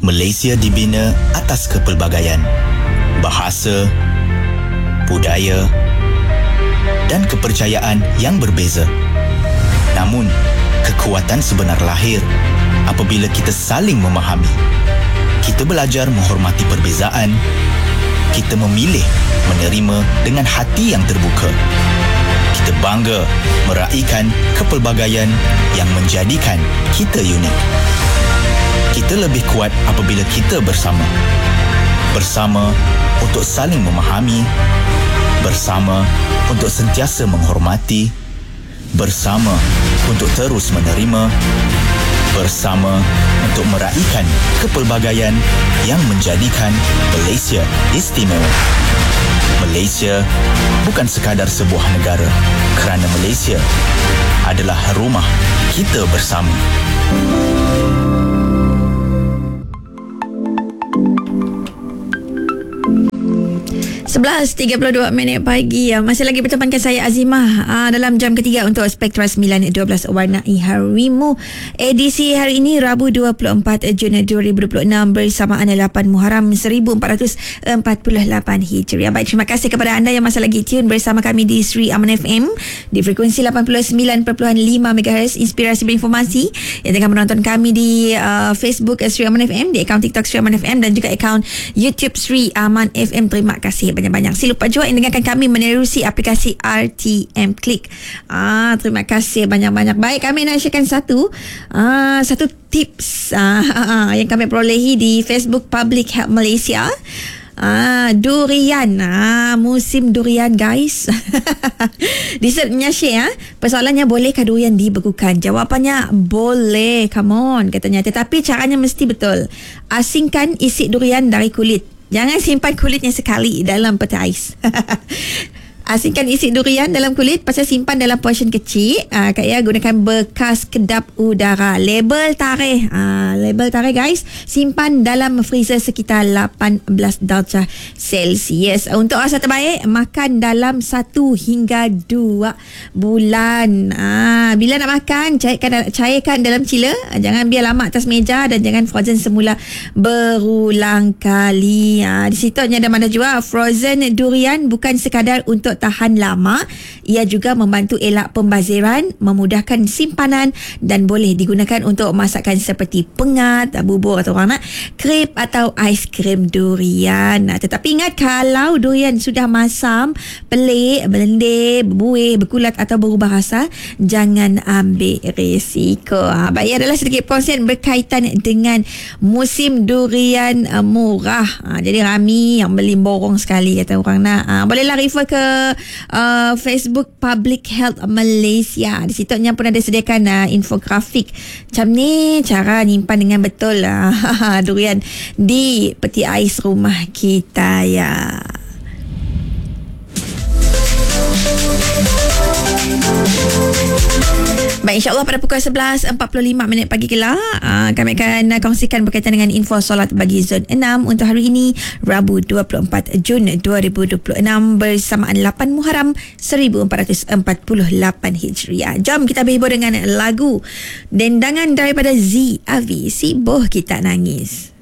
Malaysia dibina atas kepelbagaian, bahasa, budaya dan kepercayaan yang berbeza. Namun, kekuatan sebenar lahir apabila kita saling memahami. Kita belajar menghormati perbezaan. Kita memilih menerima dengan hati yang terbuka. Kita bangga meraihkan kepelbagaian yang menjadikan kita unik. Kita lebih kuat apabila kita bersama. Bersama untuk saling memahami. Bersama untuk sentiasa menghormati. Bersama untuk terus menerima. Bersama untuk meraihkan kepelbagaian yang menjadikan Malaysia istimewa. Malaysia bukan sekadar sebuah negara, kerana Malaysia adalah rumah kita bersama. 11.32 pagi. Masih lagi bertemankan saya Azimah dalam jam ketiga untuk Spektra 912 Warnai Harimu. Edisi hari ini Rabu 24 Jun 2026 bersamaan 8 Muharram 1448 Hijriah. Baik, terima kasih kepada anda yang masih lagi tune bersama kami di Sri Aman FM di frekuensi 89.5 MHz Inspirasi Berinformasi, yang tengah menonton kami di Facebook Sri Aman FM, di akaun TikTok Sri Aman FM dan juga akaun YouTube Sri Aman FM. Terima kasih banyak-banyak. Si lupa juga dengarkan kami menerusi aplikasi RTM Click. Terima kasih banyak-banyak. Baik, kami nak sharekan satu tips yang kami perolehi di Facebook Public Health Malaysia. Durian, musim durian guys. Researchnya share persoalannya, bolehkah durian dibekukan? Jawapannya boleh, come on katanya, tetapi caranya mesti betul. Asingkan isi durian dari kulit. Jangan simpan kulitnya sekali dalam peti ais. Asingkan isi durian dalam kulit, pasal simpan dalam portion kecil. Gunakan bekas kedap udara. Label tarikh. Label tarikh guys. Simpan dalam freezer sekitar 18 darjah Celsius. Untuk rasa terbaik, makan dalam 1 hingga 2 bulan. Bila nak makan, cairkan dalam chiller. Jangan biar lama atas meja dan jangan frozen semula berulang kali. Di situ ada mana juga frozen durian bukan sekadar untuk tahan lama, ia juga membantu elak pembaziran, memudahkan simpanan dan boleh digunakan untuk masakan seperti pengat, bubur atau orang nak krep atau aiskrim durian. Tetapi ingat, kalau durian sudah masam, pelik, berlendir, berbuih, berkulat atau berubah rasa, jangan ambil risiko. Baik, adalah sedikit perkongsian berkaitan dengan musim durian murah. Jadi ramai yang beli borong sekali kata orang nak. Bolehlah refer ke Facebook Public Health Malaysia. Di situ pun ada sediakan infografik macam ni, cara nyimpan dengan betul durian di peti ais rumah kita ya. Baik, insyaAllah pada pukul 11.45 pagi kelak kami akan kongsikan berkaitan dengan info solat bagi zon 6 untuk hari ini Rabu 24 Jun 2026 bersamaan 8 Muharram 1448 Hijriah. Jom kita berhibur dengan lagu dendangan daripada Z Avi, Si Boh Kita Nangis.